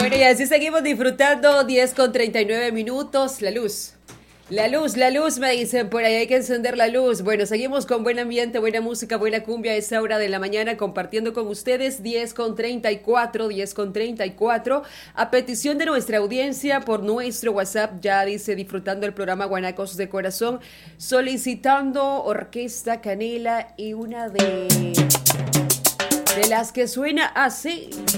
Bueno, y así seguimos disfrutando 10:39. La luz, me dicen por ahí, hay que encender la luz. Bueno, seguimos con buen ambiente, buena música, buena cumbia a esa hora de la mañana, compartiendo con ustedes 10:34. A petición de nuestra audiencia por nuestro WhatsApp, ya dice, disfrutando el programa Guanacos de Corazón, solicitando Orquesta Canela y una de las que suena así.